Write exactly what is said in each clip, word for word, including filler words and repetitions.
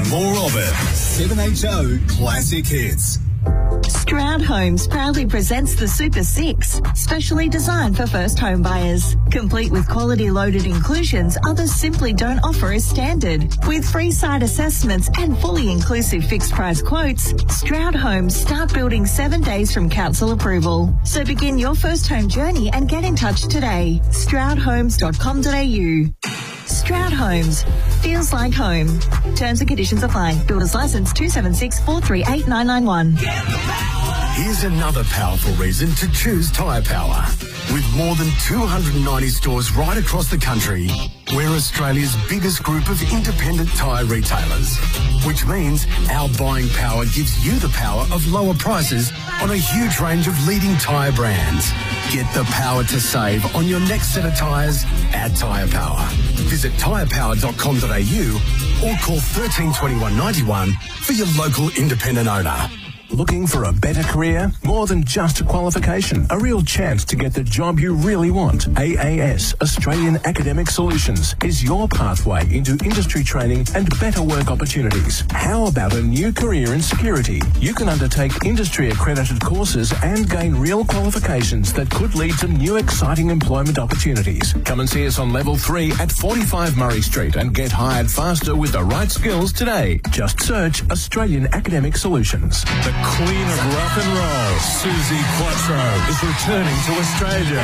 more of it. seven H O Classic Hits. Stroud Homes proudly presents the Super Six, specially designed for first home buyers. Complete with quality loaded inclusions others simply don't offer as standard. With free site assessments and fully inclusive fixed price quotes, Stroud Homes start building seven days from council approval. So begin your first home journey and get in touch today. stroud homes dot com dot a u. Stroud Homes. Feels like home. Terms and conditions apply. Builder's license two seven six four three eight nine nine one. Here's another powerful reason to choose Tyre Power. With more than two hundred ninety stores right across the country, we're Australia's biggest group of independent tyre retailers, which means our buying power gives you the power of lower prices on a huge range of leading tyre brands. Get the power to save on your next set of tyres at Tyre Power. Visit tyre power dot com dot a u or call one three two one, nine one for your local independent owner. Looking for a better career? More than just a qualification. A real chance to get the job you really want. A A S, Australian Academic Solutions, is your pathway into industry training and better work opportunities. How about a new career in security? You can undertake industry accredited courses and gain real qualifications that could lead to new exciting employment opportunities. Come and see us on level three at forty-five Murray Street and get hired faster with the right skills today. Just search Australian Academic Solutions. The Queen of Rock and Roll, Suzi Quatro, is returning to Australia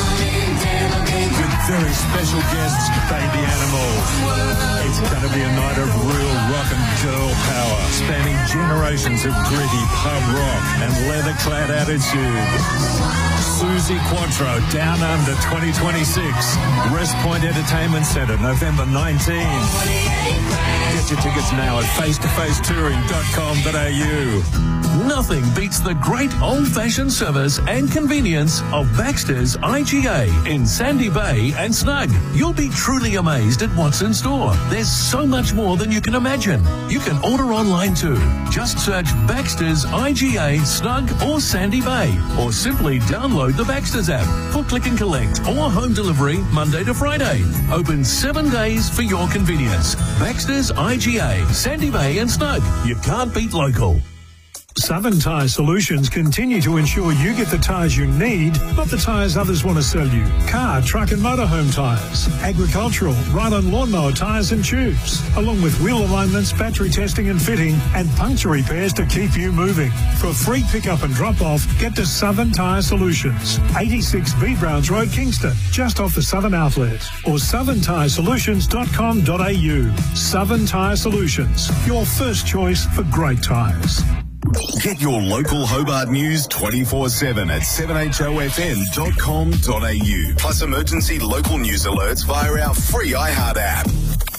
with very special guests, Baby Animal. It's going to be a night of real rock and girl power, spanning generations of gritty pub rock and leather-clad attitude. Suzi Quatro, Down Under twenty twenty-six, West Point Entertainment Centre, November nineteenth. Get your tickets now at face to face touring dot com dot a u. Nothing beats the great old-fashioned service and convenience of Baxter's I G A in Sandy Bay and Snug. You'll be truly amazed at what's in store. There's so much more than you can imagine. You can order online too. Just search Baxter's I G A, Snug or Sandy Bay, or simply download the Baxter's app for click and collect or home delivery Monday to Friday. Open seven days for your convenience. Baxter's I G A, Sandy Bay and Snug. You can't beat local. Southern Tyre Solutions continue to ensure you get the tyres you need, not the tyres others want to sell you. Car, truck and motorhome tyres, agricultural, ride-on lawnmower tyres and tubes, along with wheel alignments, battery testing and fitting, and puncture repairs to keep you moving. For free pick-up and drop-off, get to Southern Tyre Solutions, eighty-six B Browns Road, Kingston, just off the Southern Outlet, or southern tyre solutions dot com dot a u. Southern Tyre Solutions, your first choice for great tyres. Get your local Hobart news twenty-four seven at seven h o f m dot com dot a u. Plus emergency local news alerts via our free iHeart app.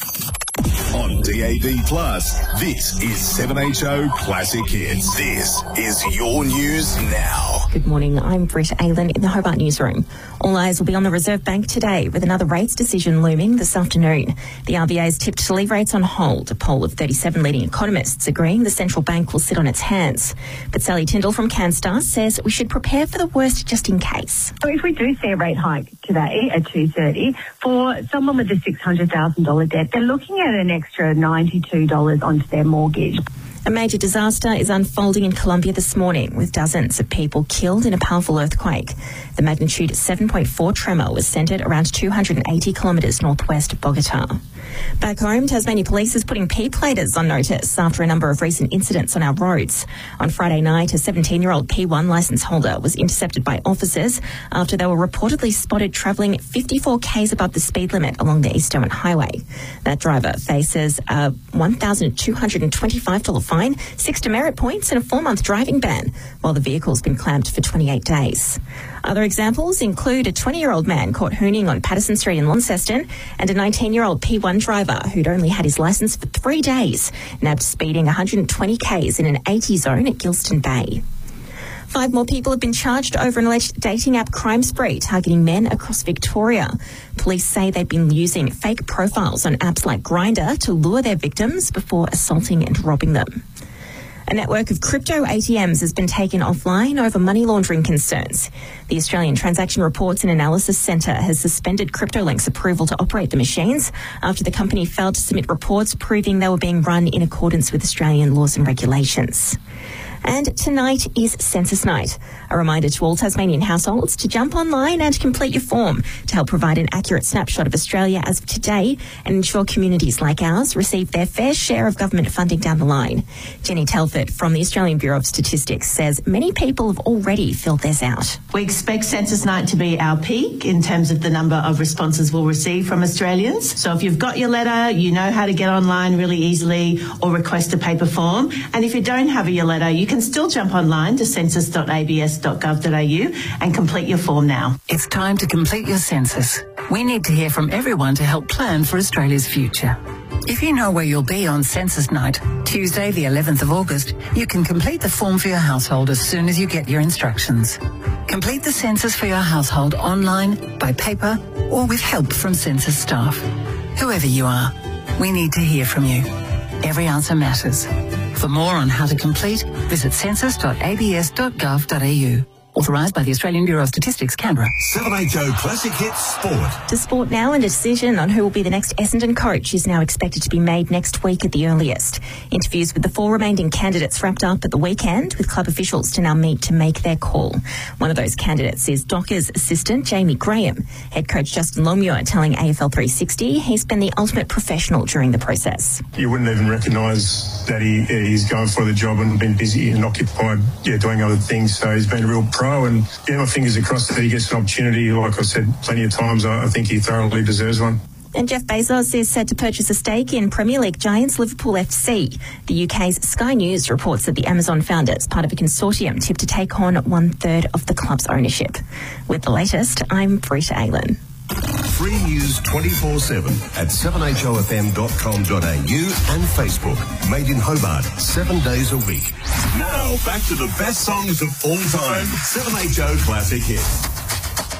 On D A B Plus, this is seven H O Classic Hits. This is your news now. Good morning, I'm Britt Aylan in the Hobart newsroom. All eyes will be on the Reserve Bank today with another rates decision looming this afternoon. The R B A has tipped to leave rates on hold, a poll of thirty-seven leading economists agreeing the central bank will sit on its hands. But Sally Tyndall from CanStar says we should prepare for the worst just in case. So if we do see a rate hike today at two thirty, for someone with a six hundred thousand dollars debt, they're looking at an extra ninety-two dollars onto their mortgage. A major disaster is unfolding in Colombia this morning, with dozens of people killed in a powerful earthquake. The magnitude seven point four tremor was centred around two hundred eighty kilometres northwest of Bogota. Back home, Tasmania Police is putting P-platers on notice after a number of recent incidents on our roads. On Friday night, a seventeen-year-old P one licence holder was intercepted by officers after they were reportedly spotted travelling fifty-four k's above the speed limit along the East Derwent Highway. That driver faces a one thousand two hundred twenty-five dollars fine, six demerit points and a four-month driving ban, while the vehicle's been clamped for twenty-eight days. Other examples include a twenty-year-old man caught hooning on Patterson Street in Launceston and a nineteen-year-old P one driver who'd only had his licence for three days, nabbed speeding one hundred twenty k's in an eighty zone at Gilston Bay. Five more people have been charged over an alleged dating app crime spree targeting men across Victoria. Police say they've been using fake profiles on apps like Grindr to lure their victims before assaulting and robbing them. A network of crypto A T Ms has been taken offline over money laundering concerns. The Australian Transaction Reports and Analysis Centre has suspended CryptoLink's approval to operate the machines after the company failed to submit reports proving they were being run in accordance with Australian laws and regulations. And tonight is Census Night, a reminder to all Tasmanian households to jump online and complete your form to help provide an accurate snapshot of Australia as of today and ensure communities like ours receive their fair share of government funding down the line. Jenny Telford from the Australian Bureau of Statistics says many people have already filled theirs out. We expect Census Night to be our peak in terms of the number of responses we'll receive from Australians. So if you've got your letter, you know how to get online really easily or request a paper form. And if you don't have your letter, you can still jump online to census dot a b s dot gov dot a u and complete your form now. It's time to complete your census. We need to hear from everyone to help plan for Australia's future. If you know where you'll be on Census Night, Tuesday the eleventh of August, you can complete the form for your household as soon as you get your instructions. Complete the census for your household online, by paper, or with help from census staff. Whoever you are, we need to hear from you. Every answer matters. For more on how to complete, visit census dot a b s dot gov dot a u. Authorised by the Australian Bureau of Statistics, Canberra. seven H O Classic Hits Sport. To sport now, and a decision on who will be the next Essendon coach is now expected to be made next week at the earliest. Interviews with the four remaining candidates wrapped up at the weekend, with club officials to now meet to make their call. One of those candidates is Dockers assistant Jamie Graham. Head coach Justin Longmuir telling A F L three sixty he's been the ultimate professional during the process. You wouldn't even recognise that he he's going for the job and been busy and occupied, yeah, doing other things. So he's been a real pro. And yeah, my fingers are crossed that he gets an opportunity. Like I said plenty of times, I, I think he thoroughly deserves one. And Jeff Bezos is set to purchase a stake in Premier League giants Liverpool F C. The U K's Sky News reports that the Amazon founder is part of a consortium tipped to take on one third of the club's ownership. With the latest, I'm Brita Aylan. Free news twenty-four seven at seven h o f m dot com dot a u and Facebook. Made in Hobart, seven days a week. Now, back to the best songs of all time. seven H O Classic Hits.